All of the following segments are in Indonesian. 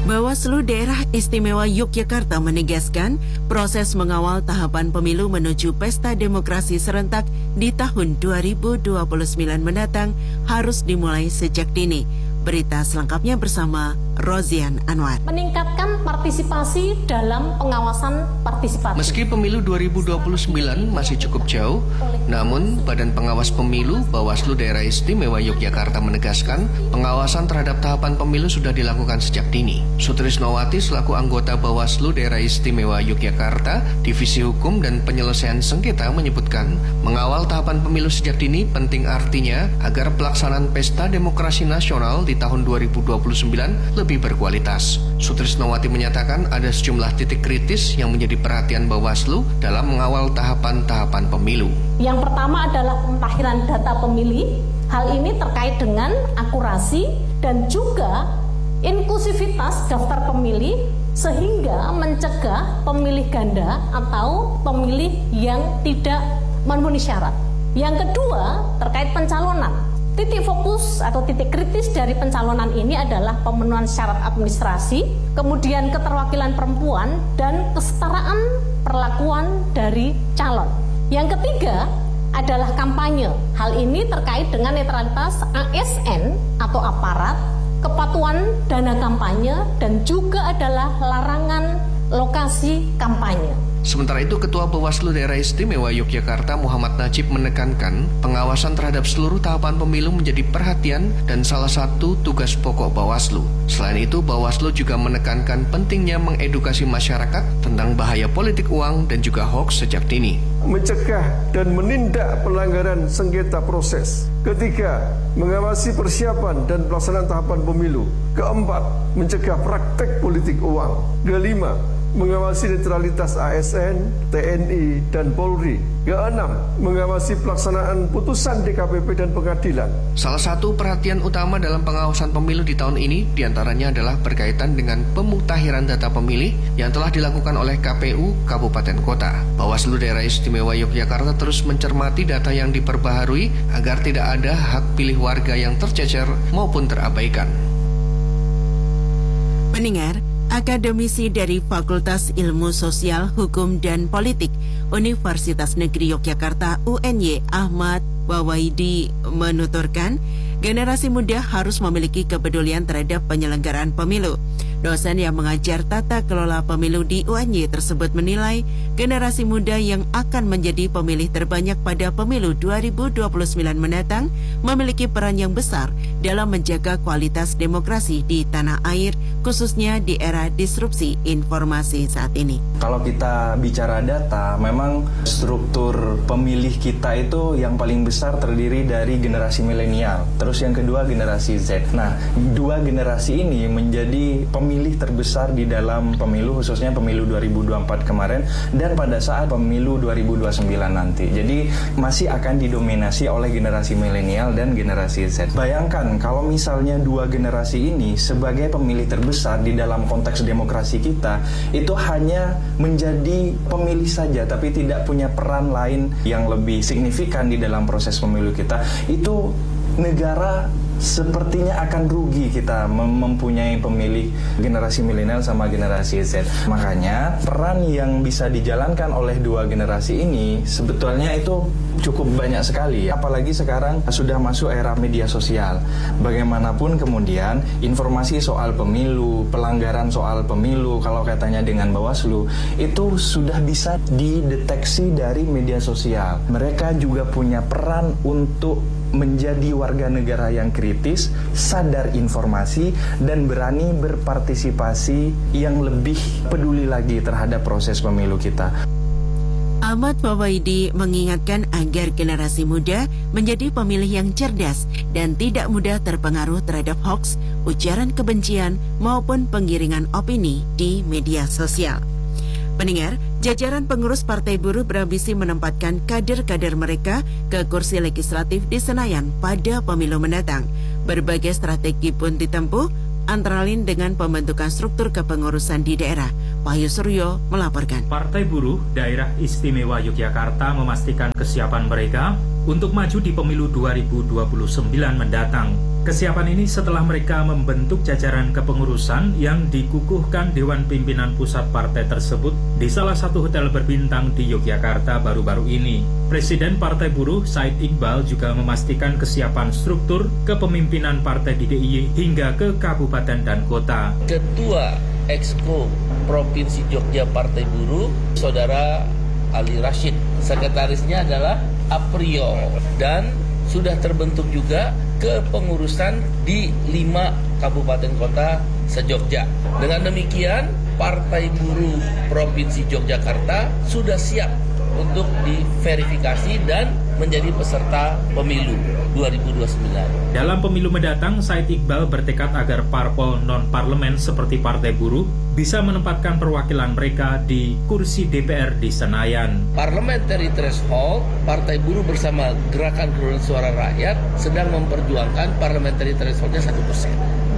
Bawaslu Daerah Istimewa Yogyakarta menegaskan proses mengawal tahapan pemilu menuju pesta demokrasi serentak di tahun 2029 mendatang harus dimulai sejak dini. Berita selengkapnya bersama Rozian Anwar. Meningkatkan partisipasi dalam pengawasan partisipatif. Meski pemilu 2029 masih cukup jauh, namun Badan Pengawas Pemilu Bawaslu Daerah Istimewa Yogyakarta menegaskan pengawasan terhadap tahapan pemilu sudah dilakukan sejak dini. Sutrisnowati selaku anggota Bawaslu Daerah Istimewa Yogyakarta, Divisi Hukum dan Penyelesaian Sengketa menyebutkan mengawal tahapan pemilu sejak dini penting artinya agar pelaksanaan pesta demokrasi nasional di tahun 2029 lebih berkualitas. Sutrisnowati menyatakan ada sejumlah titik kritis yang menjadi perhatian Bawaslu dalam mengawal tahapan-tahapan pemilu. Yang pertama adalah pemutakhiran data pemilih. Hal ini terkait dengan akurasi dan juga inklusivitas daftar pemilih sehingga mencegah pemilih ganda atau pemilih yang tidak memenuhi syarat. Yang kedua terkait pencalonan. Titik fokus atau titik kritis dari pencalonan ini adalah pemenuhan syarat administrasi, kemudian keterwakilan perempuan, dan kesetaraan perlakuan dari calon. Yang ketiga adalah kampanye. Hal ini terkait dengan netralitas ASN atau aparat, kepatuhan dana kampanye, dan juga adalah larangan lokasi kampanye. Sementara itu, Ketua Bawaslu Daerah Istimewa Yogyakarta Muhammad Najib menekankan pengawasan terhadap seluruh tahapan pemilu menjadi perhatian dan salah satu tugas pokok Bawaslu. Selain itu, Bawaslu juga menekankan pentingnya mengedukasi masyarakat tentang bahaya politik uang dan juga hoaks sejak dini. Mencegah dan menindak pelanggaran sengketa proses. Ketiga, mengawasi persiapan dan pelaksanaan tahapan pemilu. Keempat, mencegah praktek politik uang. Kelima, mengawasi netralitas ASN, TNI, dan Polri. Keenam, mengawasi pelaksanaan putusan DKPP dan pengadilan. Salah satu perhatian utama dalam pengawasan pemilu di tahun ini diantaranya adalah berkaitan dengan pemutahiran data pemilih yang telah dilakukan oleh KPU Kabupaten Kota. Bawaslu Daerah Istimewa Yogyakarta terus mencermati data yang diperbaharui agar tidak ada hak pilih warga yang tercecer maupun terabaikan. Pendengar, akademisi dari Fakultas Ilmu Sosial, Hukum, dan Politik Universitas Negeri Yogyakarta UNY Ahmad Wawaidi menuturkan generasi muda harus memiliki kepedulian terhadap penyelenggaraan pemilu. Dosen yang mengajar tata kelola pemilu di UNY tersebut menilai generasi muda yang akan menjadi pemilih terbanyak pada pemilu 2029 mendatang memiliki peran yang besar dalam menjaga kualitas demokrasi di tanah air, khususnya di era disrupsi informasi saat ini. Kalau kita bicara data, memang struktur pemilih kita itu yang paling besar terdiri dari generasi milenial, terus yang kedua generasi Z. Nah, dua generasi ini menjadi pemilih terbesar di dalam pemilu, khususnya pemilu 2024 kemarin dan pada saat pemilu 2029 nanti. Jadi masih akan didominasi oleh generasi milenial dan generasi Z. Bayangkan kalau misalnya dua generasi ini sebagai pemilih terbesar di dalam konteks demokrasi kita itu hanya menjadi pemilih saja tapi tidak punya peran lain yang lebih signifikan di dalam proses pemilu kita, itu negara sepertinya akan rugi kita mempunyai pemilih generasi milenial sama generasi Z. Makanya peran yang bisa dijalankan oleh dua generasi ini sebetulnya itu cukup banyak sekali. Apalagi sekarang sudah masuk era media sosial. Bagaimanapun kemudian informasi soal pemilu, pelanggaran soal pemilu, kalau katanya dengan Bawaslu, itu sudah bisa dideteksi dari media sosial. Mereka juga punya peran untuk menjadi warga negara yang kritis, sadar informasi, dan berani berpartisipasi yang lebih peduli lagi terhadap proses pemilu kita. Ahmad Wawaidi mengingatkan agar generasi muda menjadi pemilih yang cerdas dan tidak mudah terpengaruh terhadap hoaks, ujaran kebencian, maupun penggiringan opini di media sosial. Pendengar, jajaran pengurus Partai Buruh berambisi menempatkan kader-kader mereka ke kursi legislatif di Senayan pada pemilu mendatang. Berbagai strategi pun ditempuh, antara lain dengan pembentukan struktur kepengurusan di daerah. Wahyu Suryo melaporkan. Partai Buruh Daerah Istimewa Yogyakarta memastikan kesiapan mereka untuk maju di pemilu 2029 mendatang. Kesiapan ini setelah mereka membentuk jajaran kepengurusan yang dikukuhkan Dewan Pimpinan Pusat Partai tersebut di salah satu hotel berbintang di Yogyakarta baru-baru ini. Presiden Partai Buruh Said Iqbal juga memastikan kesiapan struktur kepemimpinan Partai di DIY hingga ke kabupaten dan kota. Ketua Exco Provinsi Jogja Partai Buruh, Saudara Ali Rashid. Sekretarisnya adalah Aprio, dan sudah terbentuk juga kepengurusan di 5 kabupaten kota se-Jogja. Dengan demikian, Partai Buruh Provinsi Yogyakarta sudah siap untuk diverifikasi dan menjadi peserta pemilu 2029. Dalam pemilu mendatang, Said Iqbal bertekad agar parpol non-parlemen seperti Partai Buruh bisa menempatkan perwakilan mereka di kursi DPR di Senayan. Parliamentary Threshold, Partai Buruh bersama Gerakan Perolehan Suara Rakyat sedang memperjuangkan Parliamentary Threshold-nya 1%.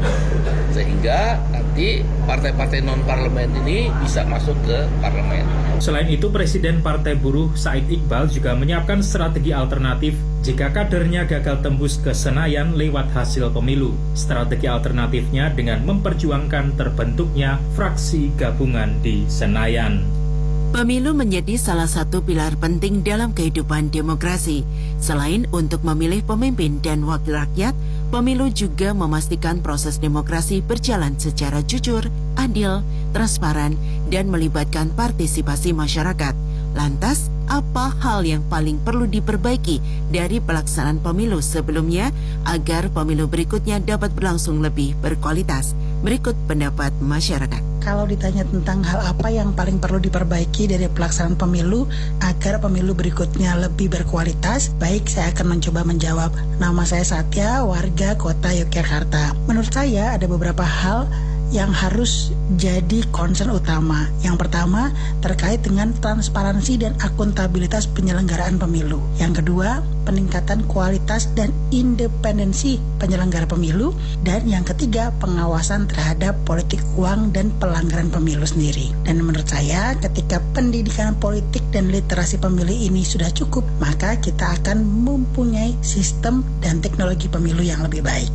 Sehingga nanti partai-partai non-parlemen ini bisa masuk ke parlemen. Selain itu, Presiden Partai Buruh Said Iqbal juga menyiapkan strategi alternatif jika kadernya gagal tembus ke Senayan lewat hasil pemilu. Strategi alternatifnya dengan memperjuangkan terbentuknya fraksi gabungan di Senayan. Pemilu menjadi salah satu pilar penting dalam kehidupan demokrasi. Selain untuk memilih pemimpin dan wakil rakyat, pemilu juga memastikan proses demokrasi berjalan secara jujur, adil, transparan, dan melibatkan partisipasi masyarakat. Lantas, apa hal yang paling perlu diperbaiki dari pelaksanaan pemilu sebelumnya agar pemilu berikutnya dapat berlangsung lebih berkualitas? Berikut pendapat masyarakat. Kalau ditanya tentang hal apa yang paling perlu diperbaiki dari pelaksanaan pemilu agar pemilu berikutnya lebih berkualitas, baik, saya akan mencoba menjawab. Nama saya Satya, warga kota Yogyakarta. Menurut saya ada beberapa hal yang harus jadi concern utama. Yang pertama, terkait dengan transparansi dan akuntabilitas penyelenggaraan pemilu. Yang kedua, peningkatan kualitas dan independensi penyelenggara pemilu. Dan yang ketiga, pengawasan terhadap politik uang dan pelanggaran pemilu sendiri. Dan menurut saya, ketika pendidikan politik dan literasi pemilih ini sudah cukup, maka kita akan mempunyai sistem dan teknologi pemilu yang lebih baik.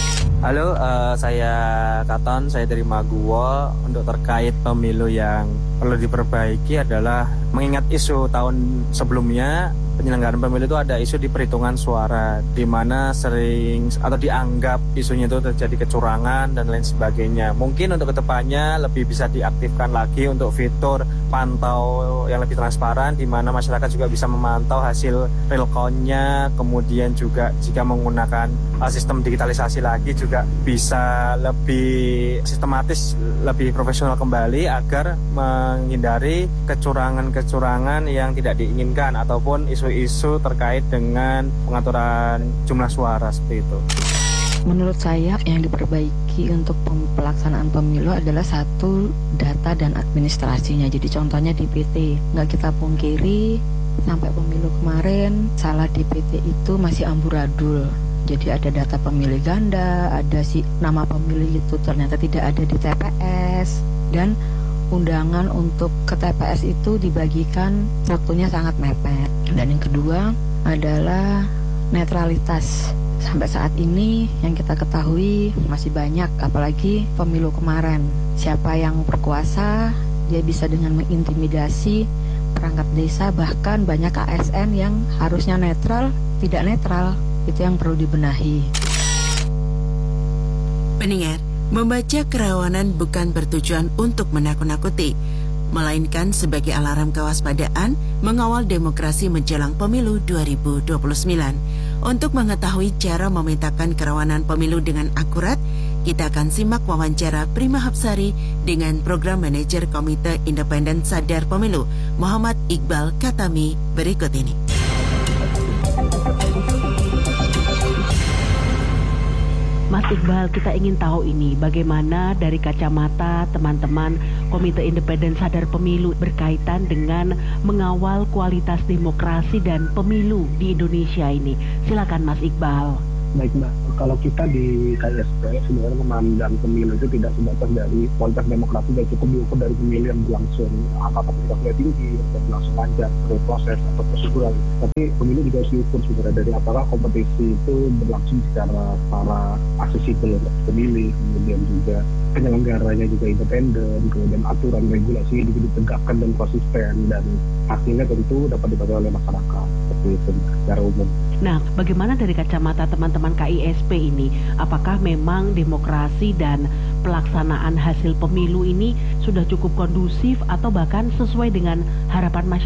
Halo, saya Katon, saya dari Maguwo. Untuk terkait pemilu yang perlu diperbaiki adalah mengingat isu tahun sebelumnya, penyelenggaraan pemilu itu ada isu di perhitungan suara, di mana sering atau dianggap isunya itu terjadi kecurangan dan lain sebagainya. Mungkin untuk kedepannya lebih bisa diaktifkan lagi untuk fitur pantau yang lebih transparan, di mana masyarakat juga bisa memantau hasil real count-nya. Kemudian juga jika menggunakan sistem digitalisasi lagi juga bisa lebih sistematis, lebih profesional kembali agar menghindari kecurangan-kecurangan yang tidak diinginkan ataupun isu-isu terkait dengan pengaturan jumlah suara seperti itu. Menurut saya yang diperbaiki untuk pelaksanaan pemilu adalah satu, data dan administrasinya. Jadi contohnya DPT, nggak kita pungkiri sampai pemilu kemarin salah DPT itu masih amburadul. Jadi ada data pemilih ganda, ada nama pemilih itu ternyata tidak ada di TPS, dan undangan untuk ke TPS itu dibagikan waktunya sangat mepet. Dan yang kedua adalah netralitas. Sampai saat ini yang kita ketahui masih banyak, apalagi pemilu kemarin. Siapa yang berkuasa, dia bisa dengan mengintimidasi perangkat desa, bahkan banyak ASN yang harusnya netral, tidak netral. Itu yang perlu dibenahi. Pendengar, membaca kerawanan bukan bertujuan untuk menakut-nakuti, melainkan sebagai alarm kewaspadaan mengawal demokrasi menjelang pemilu 2029. Untuk mengetahui cara memetakan kerawanan pemilu dengan akurat, kita akan simak wawancara Prima Hapsari dengan Program Manajer Komite Independen Sadar Pemilu, Muhammad Iqbal Katami, berikut ini. Mas Iqbal, kita ingin tahu ini bagaimana dari kacamata teman-teman Komite Independen Sadar Pemilu berkaitan dengan mengawal kualitas demokrasi dan pemilu di Indonesia ini. Silakan Mas Iqbal. Baik Mbak, kalau kita di KISP sebenarnya memandang pemilu itu tidak sebatas dari kualitas demokrasi, dan cukup diukur dari pemilu yang berlangsung apakah kapasitasnya tinggi atau berlangsung lancar, berproses atau prosedural. Tapi pemilu juga harus diukur sebenarnya dari apakah kompetisi itu berlangsung secara aksesibel pemilih, kemudian juga penyelenggaranya juga independen, kemudian aturan regulasi juga ditegakkan dan konsisten, dan hasilnya tentu dapat dibaca oleh masyarakat seperti itu secara umum. Nah, bagaimana dari kacamata teman-teman KISP ini? Apakah memang demokrasi dan pelaksanaan hasil pemilu ini sudah cukup kondusif atau bahkan sesuai dengan harapan masyarakat?